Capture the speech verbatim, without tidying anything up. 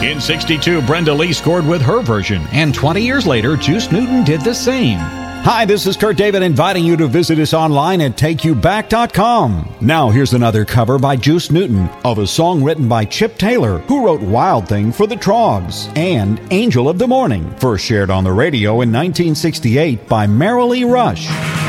In sixty-two, Brenda Lee scored with her version, and twenty years later, Juice Newton did the same. Hi, this is Kurt David inviting you to visit us online at take you back dot com. Now here's another cover by Juice Newton of a song written by Chip Taylor, who wrote Wild Thing for the Troggs, and Angel of the Morning, first shared on the radio in nineteen sixty-eight by Merrily Rush.